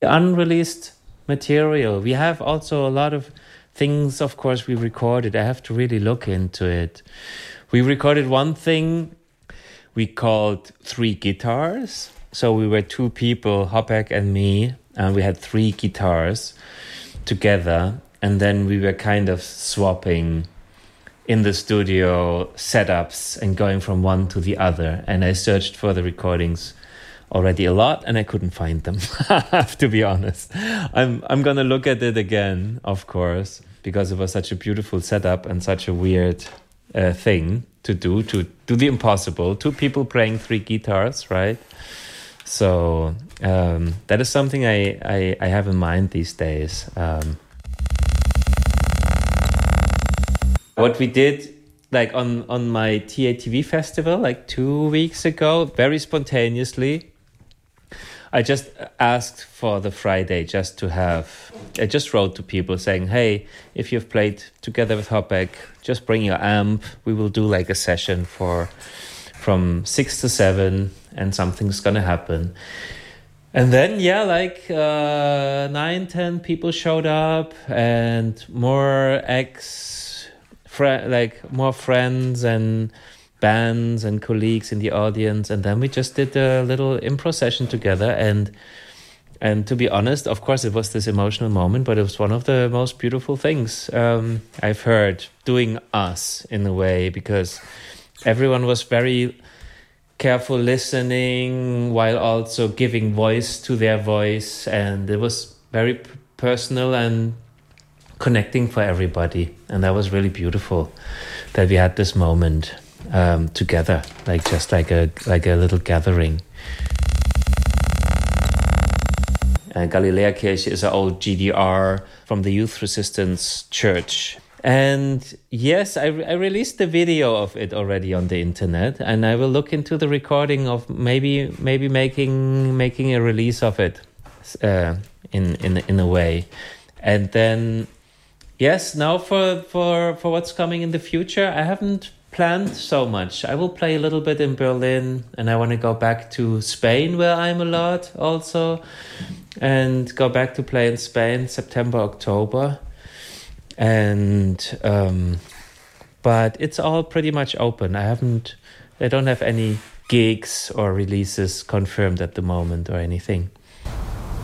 unreleased material. We have also a lot of things, of course, we recorded. I have to really look into it. We recorded one thing we called 3 guitars. So we were 2 people, Hopek and me, and we had 3 guitars together. And then we were kind of swapping in the studio setups and going from one to the other. And I searched for the recordings already a lot, and I couldn't find them. I have to be honest. I'm gonna look at it again, of course, because it was such a beautiful setup and such a weird thing to do the impossible. 2 people playing 3 guitars, right? So that is something I have in mind these days. What we did, like on my TATV festival, like 2 weeks ago, very spontaneously, I just asked for the Friday just to have... I just wrote to people saying, hey, if you've played together with Hopek, just bring your amp. We will do like a session from 6 to 7 and something's gonna happen. And then, 9, 10 people showed up and more more friends and bands and colleagues in the audience, and then we just did a little improv session together. And to be honest, of course, it was this emotional moment, but it was one of the most beautiful things I've heard doing us in a way, because everyone was very careful listening while also giving voice to their voice, and it was very personal and connecting for everybody. And that was really beautiful that we had this moment together, just like a little gathering. Galiläa Kirche is an old GDR from the Youth Resistance Church. And yes, I released the video of it already on the internet, and I will look into the recording of maybe making a release of it in a way. And then yes, now for what's coming in the future, I haven't planned so much. I will play a little bit in Berlin, and I want to go back to Spain, where I'm a lot also, and go back to play in Spain September, October. And but it's all pretty much open. I don't have any gigs or releases confirmed at the moment or anything.